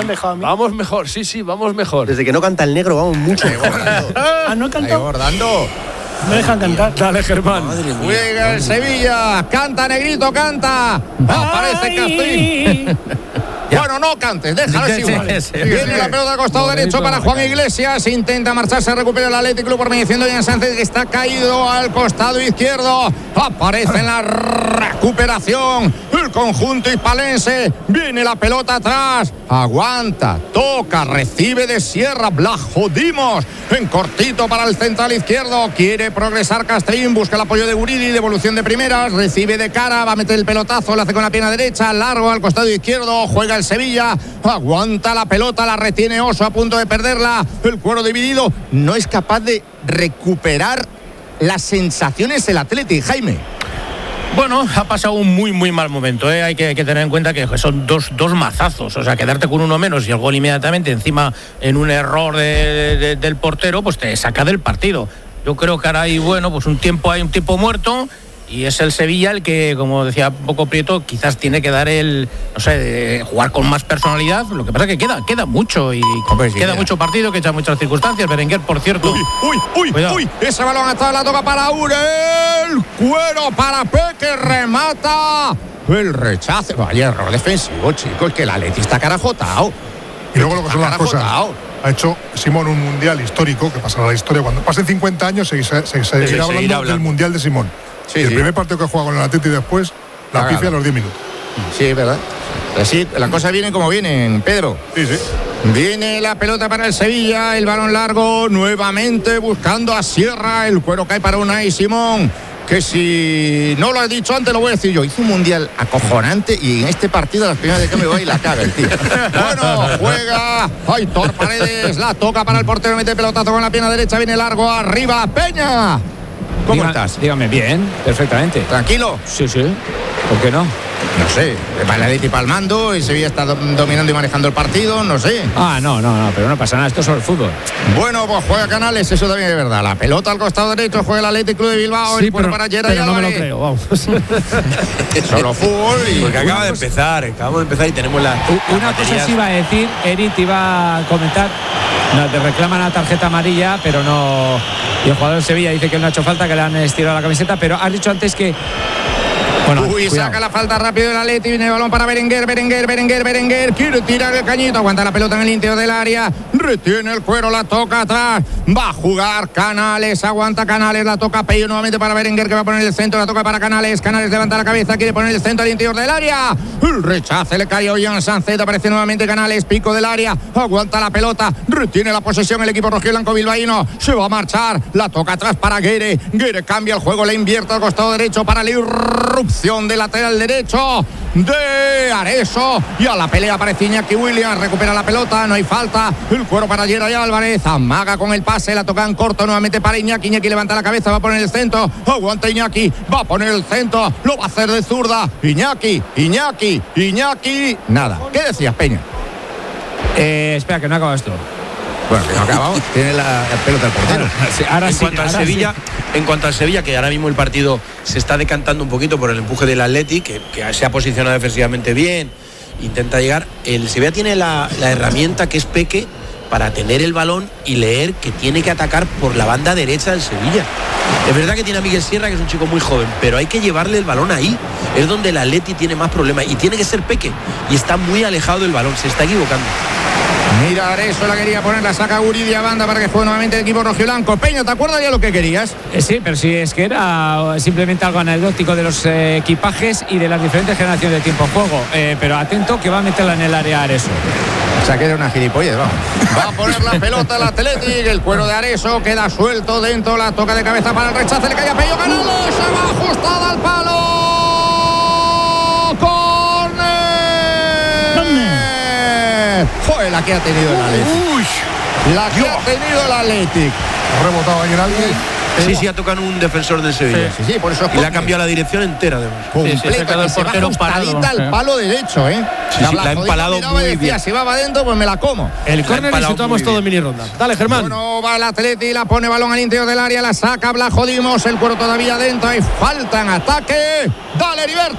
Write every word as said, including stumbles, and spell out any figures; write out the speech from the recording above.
han dejado a mí. Vamos mejor, sí, sí, vamos mejor. Desde que no canta el negro, vamos mucho mejor. Ah, no he cantado. Bordando. Me dejan cantar. Dale, Germán. Juega el Sevilla. Canta, Negrito, canta. Aparece Castrín. Bueno, no cantes, déjalo así igual. Sí, sí, sí. Viene la pelota al costado derecho para Juan Iglesias. Intenta marcharse, recupera el Athletic Club por mediación de Jan Sánchez, que está caído al costado izquierdo. Aparece en la recuperación el conjunto hispalense. Viene la pelota atrás. Aguanta, toca, recibe de Sierra. La jodimos. En cortito para el central izquierdo. Quiere progresar Castrín. Busca el apoyo de Guridi. Devolución de primeras. Recibe de cara. Va a meter el pelotazo. Lo hace con la pierna derecha. Largo al costado izquierdo. Juega el Sevilla. Aguanta la pelota. La retiene Oso a punto de perderla. El cuero dividido. No es capaz de recuperar las sensaciones el Athletic, Jaime. Bueno, ha pasado un muy, muy mal momento, ¿eh? Hay que, hay que tener en cuenta que son dos, dos mazazos. O sea, quedarte con uno menos y el gol inmediatamente encima en un error de, de, del portero, pues te saca del partido. Yo creo que ahora hay, bueno, pues un tiempo, hay un tiempo muerto. Y es el Sevilla el que, como decía un poco Prieto, quizás tiene que dar el, no sé, jugar con más personalidad. Lo que pasa es que queda, queda mucho y Hombre, sí, queda, queda mucho partido, que echa muchas circunstancias. Berenguer, por cierto. Uy, uy, uy, Cuidado. uy. Ese balón hasta la toca para Urel. Cuero para Peque, remata. El rechace. Vaya error defensivo, chicos, que el Atleti está carajotado. Y luego lo que son las cosas. Ha hecho Simón un mundial histórico que pasará a la historia. Cuando pasen cincuenta años se, se, se, se seguirá hablando, hablando del mundial de Simón. Sí, y el sí. primer partido que juega con el Atleti después la pifia a los diez minutos. Sí, verdad. Así, las cosas vienen como vienen, Pedro. Sí, sí. Viene la pelota para el Sevilla, el balón largo, nuevamente buscando a Sierra. El cuero cae para Unai Simón, que si no lo he dicho antes, lo voy a decir yo. Hizo un mundial acojonante y en este partido, las primeras de que me voy, la caga el tío. Bueno, juega Aitor Paredes, la toca para el portero, mete el pelotazo con la pierna derecha, viene largo arriba, Peña. ¿Cómo Diga, estás? Dígame, bien, perfectamente. ¿Tranquilo? Sí, sí. ¿Por qué no? No sé, el Atleti palmando, el Sevilla está dominando y manejando el partido, no sé. Ah, no, no, no, pero no pasa nada, esto es sobre el fútbol. Bueno, pues juega Canales, eso también es verdad. La pelota al costado derecho, juega el Athletic Club de Bilbao, sí, el pero, para Gerard pero no me lo creo, vamos. Solo fútbol y... Porque acaba de empezar, acabamos de empezar y tenemos la... Una cosa sí iba a decir, Eric iba a comentar, no, te reclaman la tarjeta amarilla, pero no... Y el jugador de Sevilla dice que no ha hecho falta, que le han estirado la camiseta, pero has dicho antes que... Bueno, Uy, cuidado. Saca la falta rápido el Atleti, viene el balón para Berenguer, Berenguer, Berenguer, Berenguer, quiere tirar el cañito, aguanta la pelota en el interior del área, retiene el cuero, la toca atrás, va a jugar Canales, aguanta Canales, la toca Pello nuevamente para Berenguer, que va a poner el centro, la toca para Canales, Canales levanta la cabeza, quiere poner el centro al interior del área, el rechace le cae a Jan Sánchez, aparece nuevamente Canales, pico del área, aguanta la pelota, retiene la posesión el equipo rojiblanco bilbaíno, se va a marchar, la toca atrás para Guere, Guere cambia el juego, le invierte al costado derecho para la irrupción de lateral derecho de Areso y a la pelea aparece Iñaki Williams, recupera la pelota, no hay falta, el cuero para Gerard Álvarez, amaga con el pase, la toca en corto nuevamente para Iñaki, Iñaki levanta la cabeza, va a poner el centro, aguanta Iñaki, va a poner el centro, lo va a hacer de zurda, Iñaki, Iñaki, Iñaki, nada. ¿Qué decías, Peña? Eh, espera, que no acaba esto. Bueno, que no acabamos, tiene la, la pelota del portero. Sí, ahora en sí, cuanto ahora al Sevilla, sí. en cuanto al Sevilla, que ahora mismo el partido se está decantando un poquito por el empuje del Athletic, que, que se ha posicionado defensivamente bien, intenta llegar. El Sevilla tiene la, la herramienta que es Peque para tener el balón y leer que tiene que atacar por la banda derecha del Sevilla. Es verdad que tiene a Miguel Sierra, que es un chico muy joven, pero hay que llevarle el balón ahí. Es donde el Athletic tiene más problemas y tiene que ser Peque, y está muy alejado del balón, se está equivocando. Mira, Areso la quería poner, la saca Uribe a banda para que juegue nuevamente el equipo rojiblanco. Peña, ¿te acuerdas ya lo que querías? Eh, sí, pero sí, es que era simplemente algo anecdótico de los eh, equipajes y de las diferentes generaciones de tiempo en juego. Eh, pero atento que va a meterla en el área Areso. O sea, que era una gilipollez, vamos. Va a poner la pelota al Athletic, el cuero de Areso queda suelto dentro, la toca de cabeza para el rechace, le cae a Pello, Canales, se va ajustada al palo. Joder, la que ha tenido el Athletic. Uy, la que Dios. ha tenido el Athletic. Ha rebotado ayer alguien. Sí, sí, ha tocado un defensor del Sevilla. Sí, sí, sí, por eso y le ha cambiado la dirección entera, además. Completa, sí, sí, se quedó el portero parado. al palo derecho, ¿eh? Sí, sí, la ha empalado muy decía, bien. Si va para adentro, pues me la como. El córner y situamos todo en mini ronda. Dale, Germán. Bueno, va el Atleti, la pone balón al interior del área, la saca, la jodimos, el cuero todavía adentro, hay falta en ataque. Dale, Heriberto.